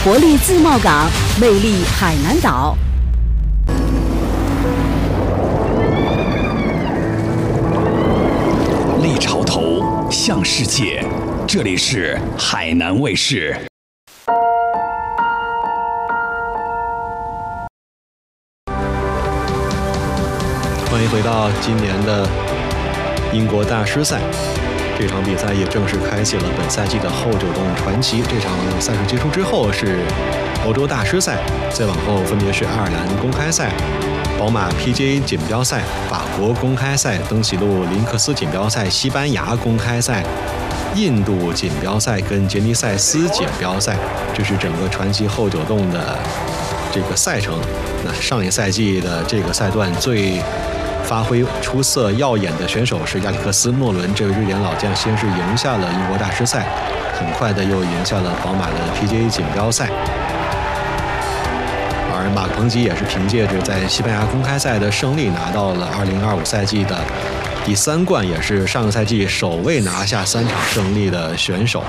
活力自贸港，魅力海南岛。 立潮头，向世界，这里是海南卫视。 欢迎回到今年的英国大师赛，这场比赛也正式开启了本赛季的后九洞传奇。这场赛事结束之后是欧洲大师赛，再往后分别是爱尔兰公开赛、宝马 PGA 锦标赛、法国公开赛、登喜路林克斯锦标赛、西班牙公开赛、印度锦标赛跟杰尼赛斯锦标赛，这是整个传奇后九洞的这个赛程。那上一赛季的这个赛段最发挥出色耀眼的选手是亚历克斯·诺伦，这位瑞典老将先是赢下了英国大师赛，很快的又赢下了宝马的 PGA 锦标赛。而马克·彭吉也是凭借着在西班牙公开赛的胜利拿到了2025赛季的第3冠，也是上个赛季首位拿下3场胜利的选手。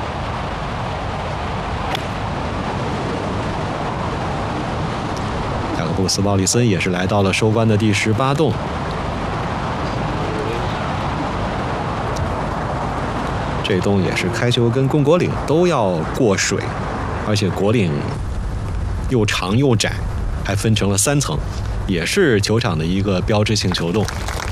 雅各布斯·鲍里森也是来到了收官的第18洞。这洞也是开球跟公果岭都要过水，而且果岭又长又窄，还分成了3层，也是球场的一个标志性球洞。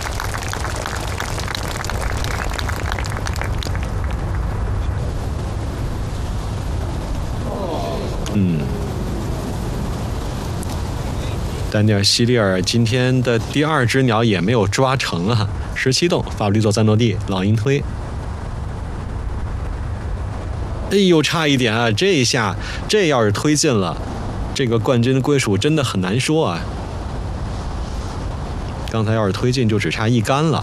丹尼尔·希利尔今天的第2只鸟也没有抓成啊！17洞，法布利佐·赞诺蒂老鹰推。哎呦，差一点啊！这一下，这要是推进了，这个冠军归属真的很难说啊。刚才要是推进，就只差1杆了。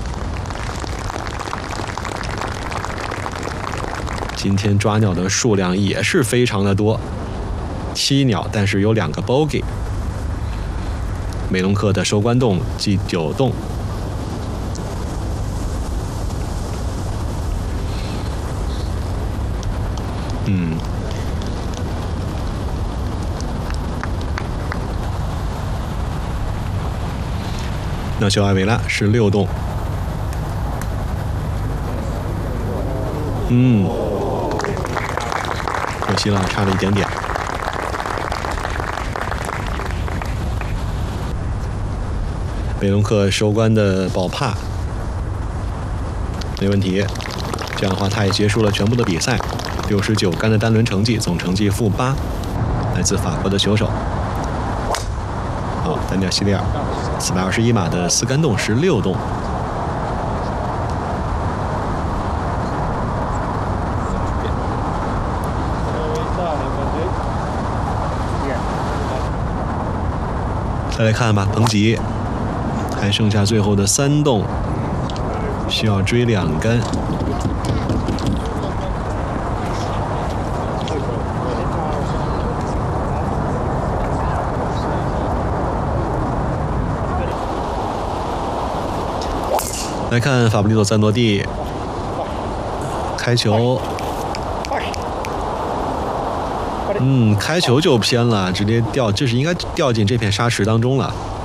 今天抓鸟的数量也是非常的多，7鸟，但是有2个 bogey。梅隆克的收官洞第9洞。那丘艾维拉是6洞。可惜了，差了一点点。梅隆克收官的宝帕没问题，这样的话他也结束了全部的比赛，69杆的单轮成绩，总成绩-8，来自法国的球手。好，丹尼尔·希利尔421码的4杆洞是6洞。再来看吧，彭吉还剩下最后的3洞，需要追2杆。来看法布利佐·赞诺蒂开球，开球就偏了，直接掉，这是应该掉进这片沙池当中了。